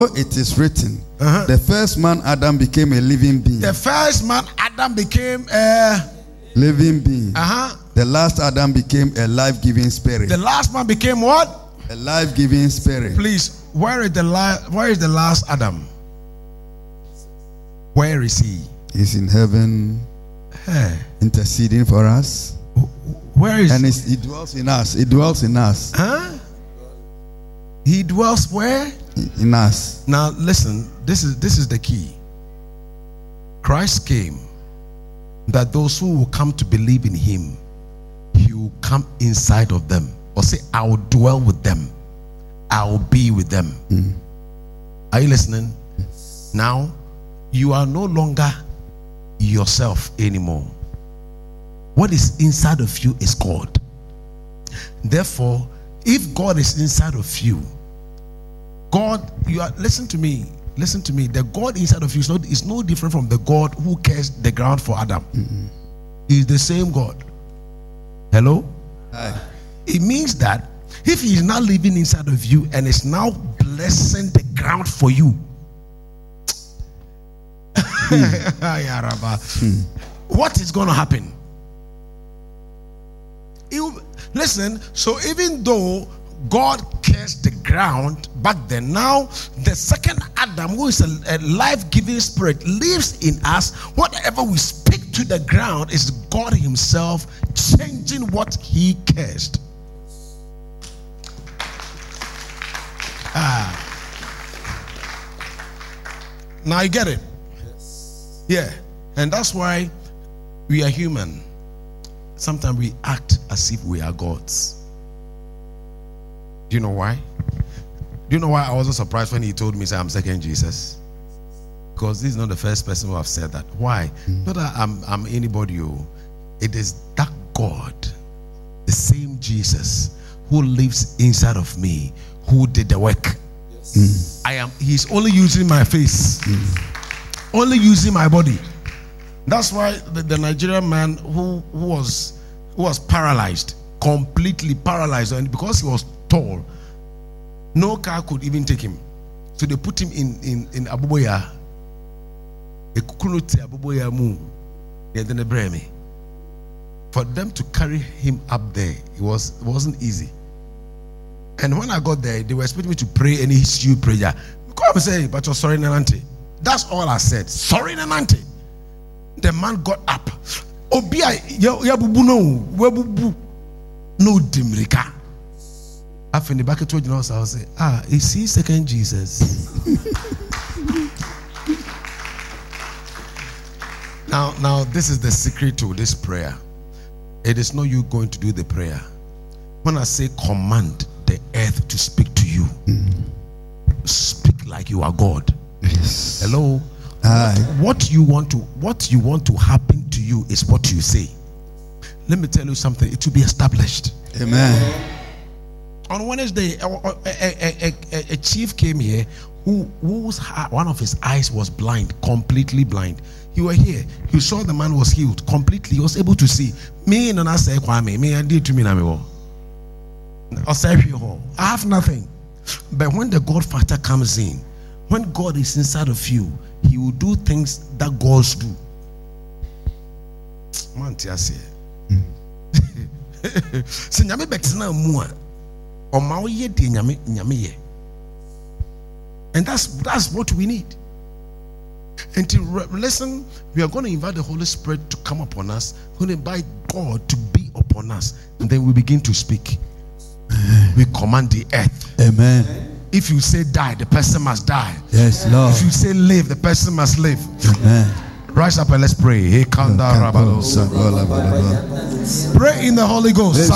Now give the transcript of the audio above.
it is written, the first man Adam became a living being. The first man Adam became a living being. The last Adam became a life-giving spirit. The last man became what? A life-giving spirit. Please, where is the last Adam? Where is he? He's in heaven, interceding for us. Where is and he dwells in us. He dwells in us. He dwells where? In us. Now listen, this is the key. Christ came that those who will come to believe in him, he will come inside of them. Or say, I will dwell with them. I will be with them. Are you listening? Now, you are no longer yourself anymore. What is inside of you is God. Therefore, if God is inside of you, God, listen to me. The God inside of you is no different from the God who cursed the ground for Adam. He's the same God. Hello? Hi. It means that if he is now living inside of you and is now blessing the ground for you, what is going to happen? Listen, so even though God cursed the ground back then, now the second Adam, who is a life-giving spirit, lives in us. Whatever we speak to the ground is God himself changing what he cursed. Now you get it? Yeah. And that's why we are human. Sometimes we act as if we are gods. Do you know why? Do you know why I wasn't surprised when he told me, say, I'm second Jesus? Because this is not the first person who have said that. Why? Not that I'm anybody. It is that God, the same Jesus, who lives inside of me, who did the work. He's only using my face, only using my body. That's why the Nigerian man who was paralyzed, completely paralyzed, and because he was tall, no car could even take him. So they put him in Abuboya. For them to carry him up there, it wasn't easy. And when I got there, they were expecting me to pray any history prayer. Come and say, but you're sorry, Nanante. That's all I said. Sorry, Nanante. The man got up. Obia, yabubu no, webubu no dimrika. After the back told you, I will say, is he second Jesus? Now, this is the secret to this prayer. It is not you going to do the prayer. When I say command the earth to speak to you, speak like you are God. Yes. Hello. What you want to happen to you is what you say. Let me tell you something. It will be established. Amen. On Wednesday, a chief came here whose one of his eyes was blind, completely blind. You were here. You saw the man was healed completely. He was able to see. Me and I say, me and did to me now. I have nothing. But when the God factor comes in, when God is inside of you, he will do things that gods do. And that's what we need. And to listen, we are going to invite the Holy Spirit to come upon us. We're going to invite God to be upon us. And then we begin to speak. We command the earth. Amen. If you say die, the person must die. Yes, Lord. If you say live, the person must live. Amen. Rise up and let's pray. Pray in the Holy Ghost.